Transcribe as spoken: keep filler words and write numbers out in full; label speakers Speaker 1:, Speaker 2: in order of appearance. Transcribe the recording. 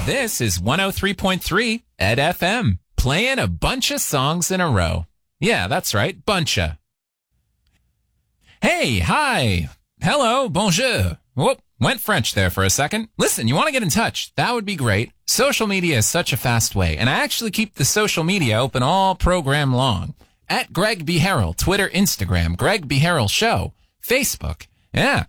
Speaker 1: This is one oh three point three Ed F M, playing a bunch of songs in a row. Yeah, that's right, buncha. Hey, hi, hello, bonjour. Whoop, went French there for a second. Listen, you want to get in touch? That would be great. Social media is such a fast way, and I actually keep the social media open all program long. At Greg B. Harrell, Twitter, Instagram, Greg B. Harrell Show, Facebook. Yeah,